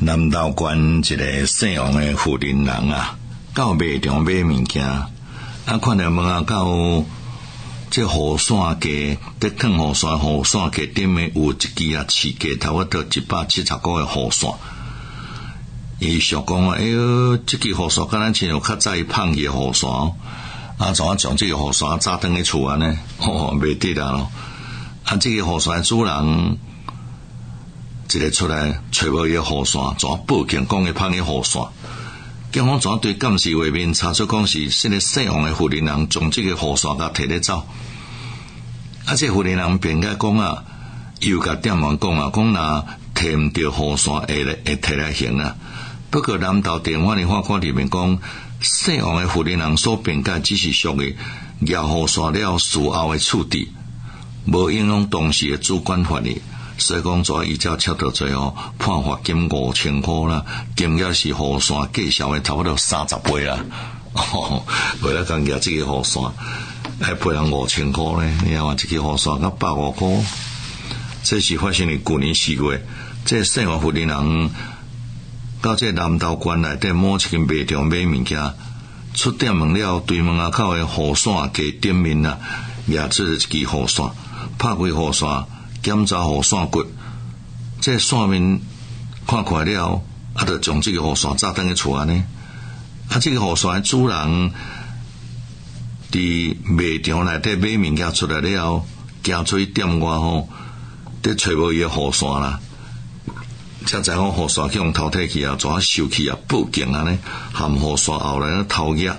南投县一个姓王的富人人啊，到卖场买物件，看到门啊到这雨伞架，在烫雨伞架顶面有一支啊刺架，差不多170块的雨伞。伊想讲哎哟，这支雨伞敢若像有较早放去雨伞，怎啊将这个雨伞扎登去厝安尼？袂得啦咯。这个雨伞的主人一个出来找无伊个雨伞，怎报警讲伊放去雨伞？警方怎对监视画面查出讲是这个姓王的富人人将这个雨伞甲摕咧走？这个富人人辩解讲啊，又甲店员讲啊，讲若摕唔到雨伞会摕来还啊。不过南投地方的法官里面讲，姓王的富人人所辩解只是属于拿雨伞了事后的处理，无影响当时的主观法律。所以讲，依照窃盗罪判罚金5000块啦，金额是雨伞计销的差不多30倍啦。为了讲拿这个雨伞，还赔人5000块呢。你看这个雨伞才150块，这是发生伫去年4月，这姓王富人人到这南投县内底某一间卖场买物件，出店门了，对门啊口的雨伞架顶面啊，拿出一支雨伞，拍开雨伞。检查雨伞骨，这伞面看了，就将这个雨伞扎登去厝安尼。这个雨伞的主人伫卖场内底买物件出来了，行出去店外得找无伊个雨伞啦。才知讲雨伞去用偷摕去啊，怎收去啊？报警安尼，含雨伞后来偷掠。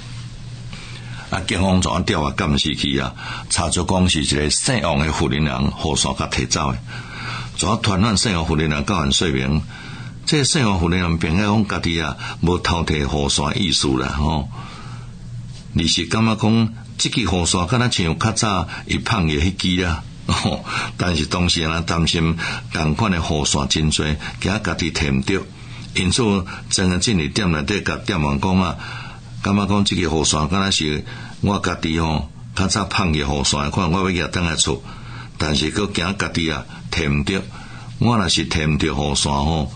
警方怎调啊监视器啊，查出讲是一个姓王的富人人雨伞甲摕走的，怎传唤姓王富人人到案说明？这个姓王富人人辩解讲家己啊无偷摕雨伞意思啦你是感觉讲这支雨伞敢若像较早伊放的迄支啦但是当时人担心同款的雨伞真多，惊家己摕唔到，因此真个进入店内底甲店员讲啊。感觉讲这个雨伞，敢若是我家己较早放去雨伞，看我要拿倒来厝，但是佫惊家己啊摕唔到，我若是摕唔到雨伞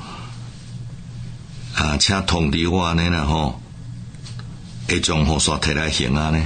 请通知我安尼啦会将雨伞摕来还安尼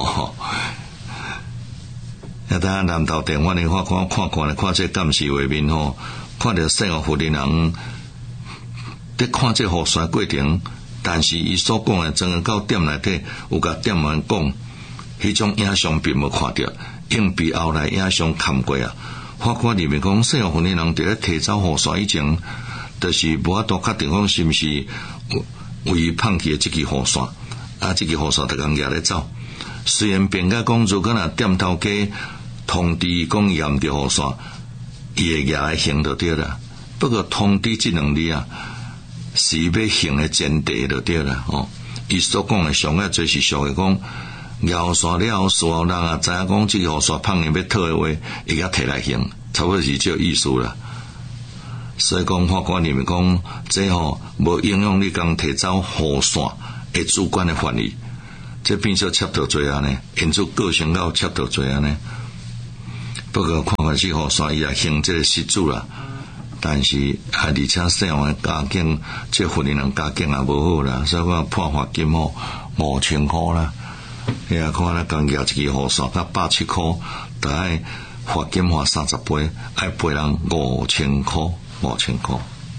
等南投地方的法官看这监视画面看到姓王富人人在看这雨伞过程。但是伊所讲的，真个到店内底有甲店员讲，迄种影像并无看到，硬币后来影像看过啊。法官里面讲，姓王富人人伫咧提走雨伞以前，就是无法度确定讲是毋是为放弃的这支雨伞，这支雨伞就讲拿咧走。虽然辩解讲，如果若店头家通知讲伊唔着雨伞，伊会拿来还就对啦。不过通知这2字啊。是要行的前提就对啦伊所讲的上个就是属于讲摇伞了事后人啊知影讲这个雨伞放去要讨的话，伊甲摕来行，差不多是这意思啦。所以讲法官里面讲，这无影响你讲提走雨伞的主观的法律，这变成窃盗罪安尼，因此构成到窃盗罪安尼。不过看法是雨伞伊也行这个失主啦。但是而且姓王的家境，这富人人家境也无好啦，所以讲判罚金5000块啦。你看咱刚拿一支雨伞，甲170块，就爱罚金罚30倍，爱赔人5000块，5000块。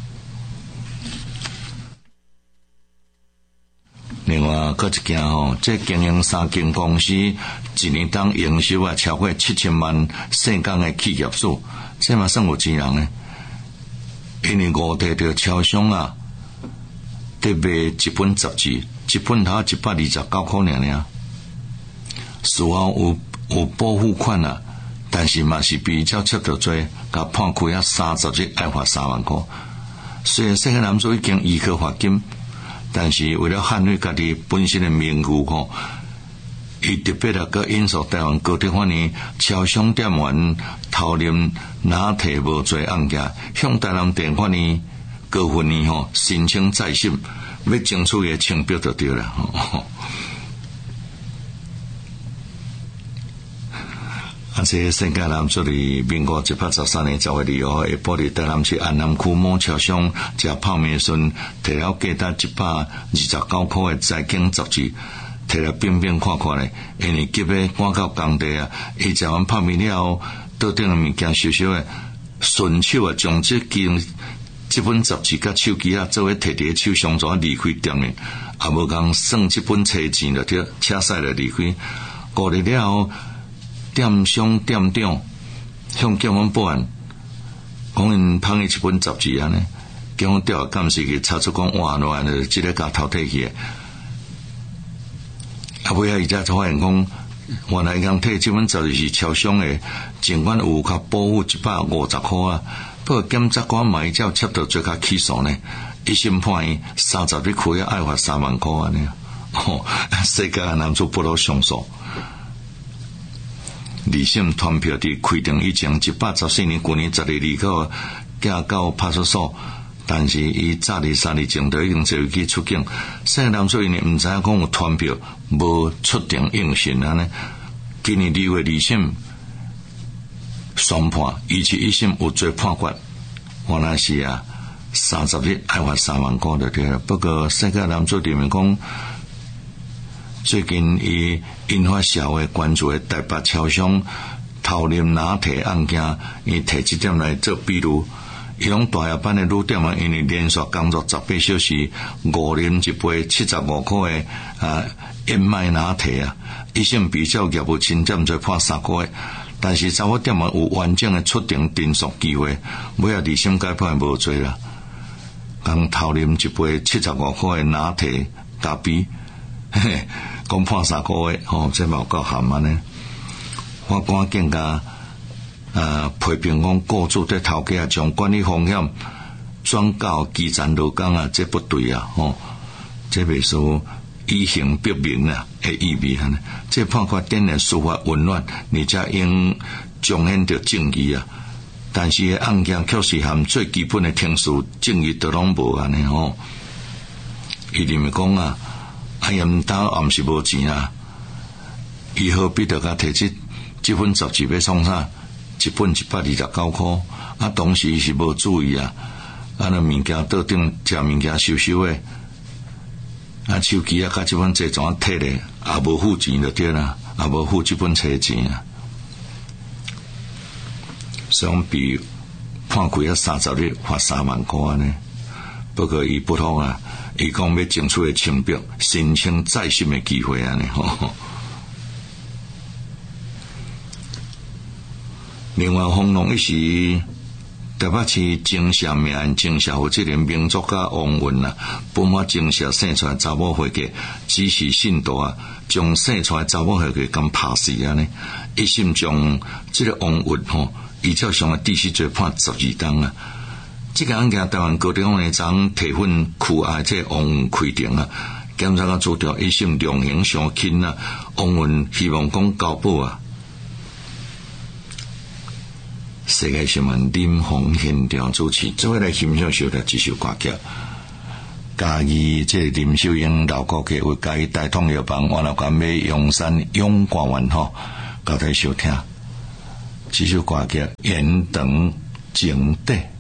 另外，搁一件这经营3间公司，一年当营收超过7000万，姓江的企业主，这嘛算有钱人呢。因为5地着超商啊，得卖一本杂志，一本头129块尔。事后有保护款啊，但是嘛是比较窃盗罪，甲判开30日，爱罚3万块。虽然这个男主已经移去罚金，但是为了捍卫家己本身的名誉伊特别个引述台湾高等法院超商店员偷啉拿铁无罪案件，向台南地法院高法院申请再审，要争取个清标就对了这世界男子伫民国183年10月2号下晡伫台南市安南区某超商食泡面时，摕了价值129块的财经杂志，摕来冰冰看看咧，因为急要赶到工地啊，伊食完泡面了后，桌顶的物件小小的，顺手啊将这本杂志甲手机啊做伙摕伫手上就离开店面，也无讲算这本册钱就对，车驶就离开。5日了后，店商店长向警方报案，讲因捧伊一本杂志安尼，警方调监视器查出讲哇，原来即个甲偷摕去的。尾仔伊才发现讲，原来讲摕这本杂志是超商的，尽管有较保护150块啊，不过检察官嘛伊才有切到最高起诉呢，一审判伊30日亏爱罚3万块安尼。世界男子不落上诉。二审团票伫开庭以前，114年去年10月2号寄到派出所，但是伊早伫3日前就已经坐飞机出境。世界男子因为毋知影讲有团票，无出庭应讯安尼。今年2月2审宣判，以及一审有罪判决，原来是30日爱罚3万块就对了。不过世界男子认为讲，最近伊引发社会关注的台北超商偷啉拿铁案件，伊摕这点来做比喻。伊讲大夜班的旅店啊，因为连续工作18小时，误啉一杯75块的燕麦拿铁啊，一审比较业务清点罪判3个月，但是杂货店啊有完整的出庭陈述机会，尾二审改判无罪啦。讲偷啉一杯75块的拿铁咖啡。讲判3个月，这嘛有够含啊呢？法官更加批评讲，雇主对头家将管理风险转到基层劳工啊，这不对啊！这袂说以刑逼民啊的意味啊！这判决点燃司法混乱，而且应彰显着正义啊！但是案件确实含最基本的程序正义都拢无安尼伊认为讲因兜暗时无钱啊，伊何必着甲摕这份杂志要创啥？一本129块，当时是无注意那物件桌顶食物件收收的，手机甲这本册怎摕咧？也无付钱就对啦，也无付这本册钱啊。所以比判开30日罚3万块呢。不过伊不通伊讲要争取的清白，申请再审的机会安尼另外，轰动一时台北市精社命案精社负责人名作家王云本发精社生出来查某伙计，指示信徒将生出来查某伙计咁拍死安尼。一审将这个王云依照上的地市罪判12天这个案件台湾高等法院昨提讯区这王云开庭检察官主调一审量刑上轻王云希望讲交保世界新闻林鸿现场主持，做伙来欣赏小的这首歌曲。嘉义这林秀英老歌曲为嘉义大统药房完了关美永山永冠湾交代收听这首歌曲《远等情地》。